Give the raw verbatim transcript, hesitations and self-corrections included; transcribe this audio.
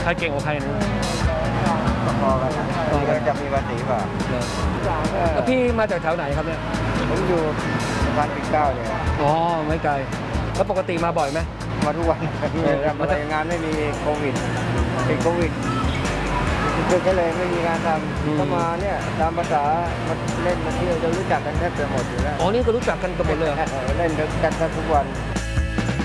รเก่งกว่าใครนะพอกันนี่ก็จะมีภาษีป่ะแล้วพี่มาจากแถวไหนครับเนี่ยผมอยู่สะพานปิ่นเกล้าเนี่ยอ๋อไม่ไกลแล้วปกติมาบ่อยไหมมาทุกวันทำอะไรงานไม่มีโควิดติดโควิดก็เลยไม่มีงานทำก็มาเนี่ยตามภาษามาเล่นมาเที่ยวจะรู้จักกันแทบจะหมดอยู่แล้วอ๋อนี่ก็รู้จักกันกันหมดเลยเล่นกันทุกวัน